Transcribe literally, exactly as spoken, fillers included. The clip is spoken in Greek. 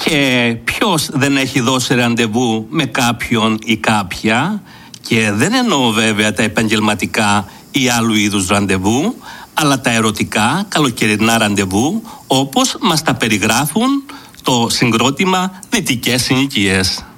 Και ποιος δεν έχει δώσει ραντεβού με κάποιον ή κάποια, και δεν εννοώ βέβαια τα επαγγελματικά ή άλλου είδους ραντεβού, αλλά τα ερωτικά καλοκαιρινά ραντεβού, όπως μας τα περιγράφουν το συγκρότημα Δυτικές Συνοικίες.